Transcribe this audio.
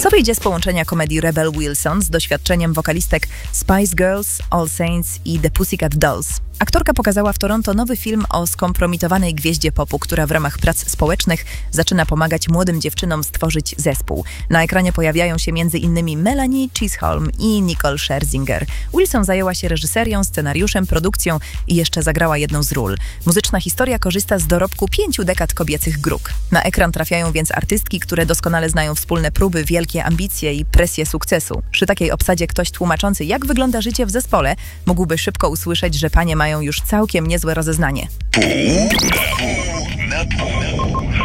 Co wyjdzie z połączenia komedii Rebel Wilson z doświadczeniem wokalistek Spice Girls, All Saints i The Pussycat Dolls? Aktorka pokazała w Toronto nowy film o skompromitowanej gwieździe popu, która w ramach prac społecznych zaczyna pomagać młodym dziewczynom stworzyć zespół. Na ekranie pojawiają się m.in. Melanie Chisholm i Nicole Scherzinger. Wilson zajęła się reżyserią, scenariuszem, produkcją i jeszcze zagrała jedną z ról. Muzyczna historia korzysta z dorobku 5 dekad kobiecych grup. Na ekran trafiają więc artystki, które doskonale znają wspólne próby, wielkie ambicje i presję sukcesu. Przy takiej obsadzie ktoś tłumaczący, jak wygląda życie w zespole, mógłby szybko usłyszeć, że panie mają już całkiem niezłe rozeznanie.